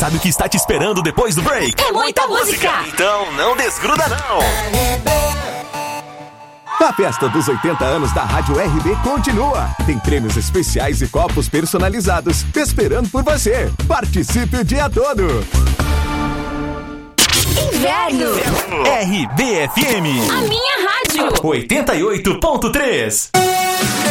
sabe o que está te esperando depois do break? É muita música! Então não desgruda não! A festa dos 80 anos da Rádio RB continua. Tem prêmios especiais e copos personalizados esperando por você. Participe o dia todo. Inverno. RBFM. A minha rádio. 88.3.